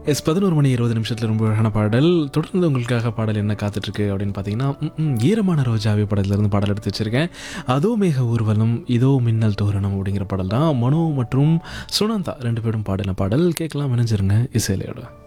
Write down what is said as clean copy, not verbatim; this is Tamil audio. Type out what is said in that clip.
11 மணி 20 நிமிஷத்தில் ரொம்ப அழகான பாடல். தொடர்ந்து உங்களுக்காக பாடல் என்ன காத்துட்ருக்கு அப்படின்னு பார்த்தீங்கன்னா, ஈரமான ரோஜாவே படத்துலேருந்து பாடல் எடுத்து வச்சுருக்கேன். அதோ மேக ஊர்வலம் இதோ மின்னல் தோரணம் அப்படிங்கிற பாடல் தான். மனோ மற்றும் சுனந்தா 2 பேரும் பாடின பாடல். கேட்கலாம், இணைஞ்சிருங்க இசையிலையோட.